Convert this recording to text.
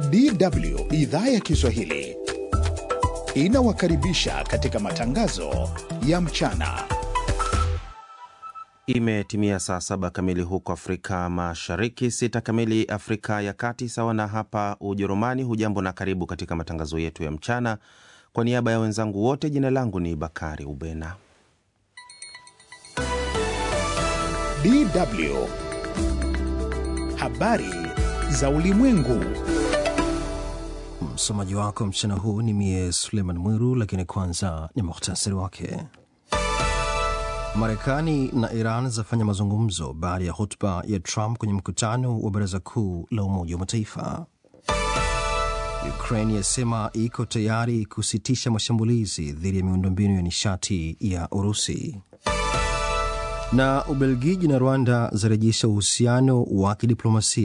DW idhaa ya Kiswahili inawakaribisha katika matangazo ya mchana. Imetimia saa 7 kamili huko Afrika Mashariki, 6 kamili Afrika ya Kati, sawa na hapa Ujerumani. Hujambo na karibu katika matangazo yetu ya mchana. Kwa niaba ya wenzangu wote, jina langu ni Bakari Ubena. DW habari za ulimwengu. Msomaji wako mchana huu ni mie Suleiman Mwiru, lakini kwanza ni muhtasari wake. Marekani na Iran zafanya mazungumzo baada ya hotuba ya Trump kwenye mkutano wa Baraza Kuu la Umoja wa Mataifa. Ukraine yasema iko tayari kusitisha mashambulizi dhidi ya miundombinu ya nishati ya Urusi. Na Ubelgiji na Rwanda zarejesha uhusiano wa kidiplomasia